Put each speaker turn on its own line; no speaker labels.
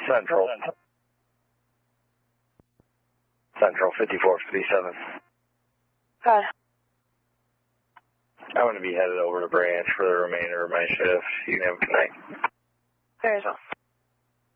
Central. Central, 5457.
Got it.
I'm going to be headed over to branch for the remainder of my shift. You can have a good night.
Very well.